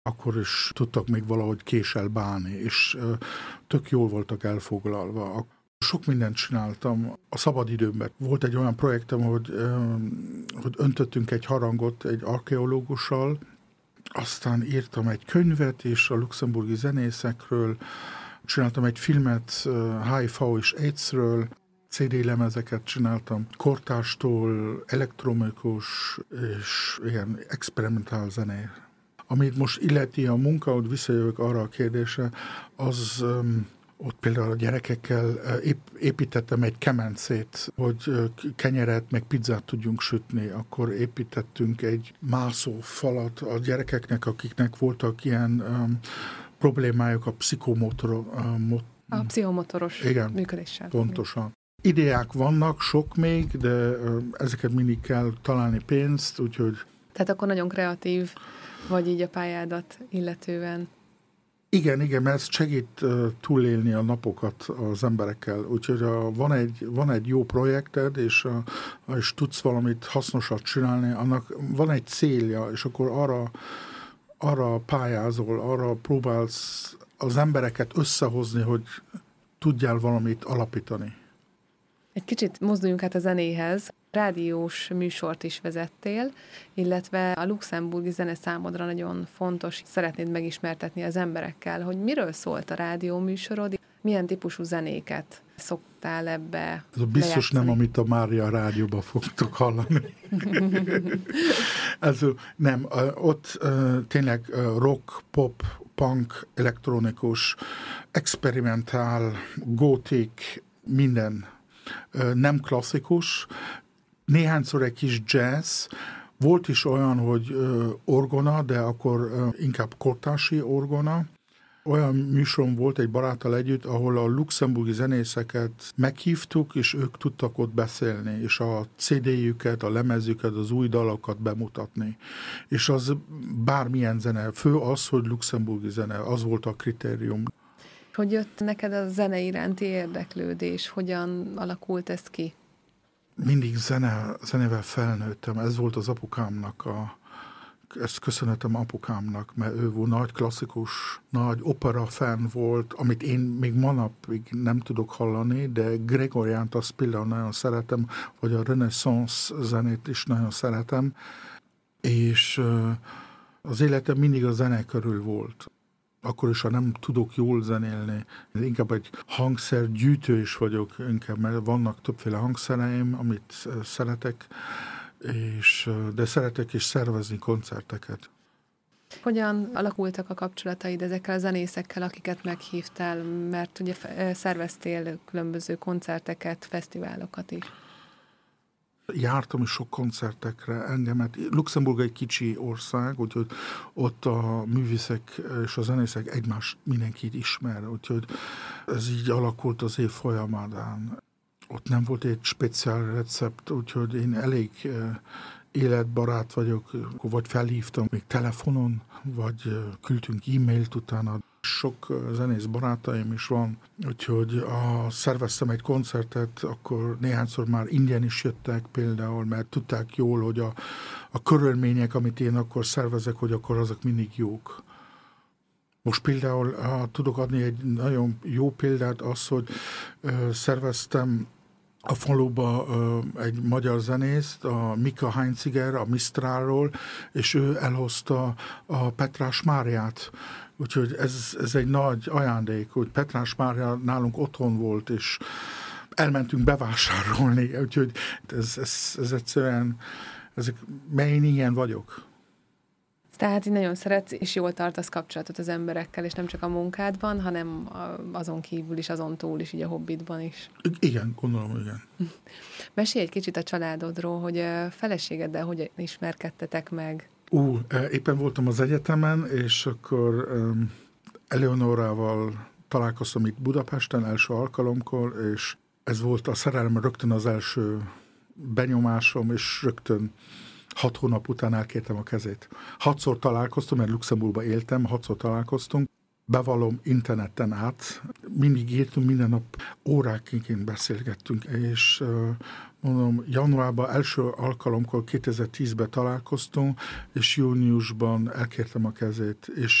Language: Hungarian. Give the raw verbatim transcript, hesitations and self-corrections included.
akkor is tudtak még valahogy késsel bánni, és tök jól voltak elfoglalva. Sok mindent csináltam a szabadidőmben. Volt egy olyan projektem, hogy, hogy öntöttünk egy harangot egy archeológussal, aztán írtam egy könyvet, és a luxemburgi zenészekről, csináltam egy filmet há i vé és AIDS-ről, cé dé lemezeket csináltam, kortástól, elektronikus és ilyen experimentál zenér. Amit most illeti a munka, hogy visszajövök arra a kérdésre, az um, ott például a gyerekekkel ép, építettem egy kemencét, hogy kenyeret meg pizzát tudjunk sütni. Akkor építettünk egy mászó falat a gyerekeknek, akiknek voltak ilyen um, problémájuk a pszichomotor. Um, a pszichomotoros igen, működéssel. Pontosan. Ideák vannak, sok még, de ezeket mindig kell találni pénzt, úgyhogy... Tehát akkor nagyon kreatív vagy így a pályádat illetően. Igen, igen, mert ez segít uh, túlélni a napokat az emberekkel. Úgyhogy uh, van, egy, van egy jó projekted, és, uh, és tudsz valamit hasznosat csinálni, annak van egy célja, és akkor arra, arra pályázol, arra próbálsz az embereket összehozni, hogy tudjál valamit alapítani. Egy kicsit mozduljunk át a zenéhez. Rádiós műsort is vezettél, illetve a luxemburgi zene számodra nagyon fontos. Szeretnéd megismertetni az emberekkel, hogy miről szólt a rádió műsorod, milyen típusú zenéket szoktál ebbe Ez biztos lejátszani? Nem, amit a Mária rádióban fogtok hallani. Ez, nem, ott tényleg rock, pop, punk, elektronikus, experimentál, gótik, minden. Nem klasszikus, néhányszor egy kis jazz, volt is olyan, hogy orgona, de akkor inkább kortási orgona. Olyan műsorom volt egy baráttal együtt, ahol a luxemburgi zenészeket meghívtuk, és ők tudtak ott beszélni, és a cé dé-jüket, a lemezüket, az új dalokat bemutatni. És az bármilyen zene, fő az, hogy luxemburgi zene, az volt a kritérium. Hogy jött neked a zene iránti érdeklődés? Hogyan alakult ez ki? Mindig zene, zenével felnőttem. Ez volt az apukámnak a... Ezt köszönhetem apukámnak, mert ő volt nagy klasszikus, nagy opera fan volt, amit én még manapig nem tudok hallani, de Gregoriánt azt például nagyon szeretem, vagy a Renaissance zenét is nagyon szeretem, és az életem mindig a zene körül volt. Akkor is, ha nem tudok jól zenélni, inkább egy hangszergyűjtő is vagyok, inkább, mert vannak többféle hangszereim, amit szeretek, és, de szeretek is szervezni koncerteket. Hogyan alakultak a kapcsolataid ezekkel a zenészekkel, akiket meghívtál, mert ugye szerveztél különböző koncerteket, fesztiválokat is? Jártam is sok koncertekre engemet. Luxemburg egy kicsi ország, úgyhogy ott a művészek és a zenészek egymást mindenkit ismer, úgyhogy ez így alakult az év folyamán. Ott nem volt egy speciál recept, úgyhogy én elég életbarát vagyok, vagy felhívtam még telefonon, vagy küldtünk e-mailt utána. Sok zenész barátaim is van, úgyhogy a, szerveztem egy koncertet, akkor néhányszor már ingyen is jöttek például, mert tudták jól, hogy a, a körülmények, amit én akkor szervezek, hogy akkor azok mindig jók. Most például ha tudok adni egy nagyon jó példát, az, hogy ö, szerveztem a faluba ö, egy magyar zenészt, a Mika Heinziger, a Mistrálról, és ő elhozta a Petrás Máriát. Úgyhogy ez, ez egy nagy ajándék, hogy Petrás Mária nálunk otthon volt, és elmentünk bevásárolni, úgyhogy ez, ez, ez egyszerűen, ezek, mert én ilyen vagyok. Tehát így nagyon szeretsz, és jól tartasz kapcsolatot az emberekkel, és nem csak a munkádban, hanem azon kívül is, azon túl is, így a hobbidban is. Igen, gondolom, igen. Mesélj egy kicsit a családodról, hogy a feleségeddel hogyan ismerkedtetek meg? Ú, éppen voltam az egyetemen, és akkor um, Eleonorával találkoztam itt Budapesten első alkalomkor, és ez volt a szerelem rögtön az első benyomásom, és rögtön hat hónap után elkértem a kezét. Hatszor találkoztunk, mert Luxemburgban éltem, hatszor találkoztunk. bevallom, interneten át. Mindig írtunk, minden nap órákinként beszélgettünk, és mondom, januárban első alkalomkor kétezer-tízben találkoztunk, és júniusban elkértem a kezét, és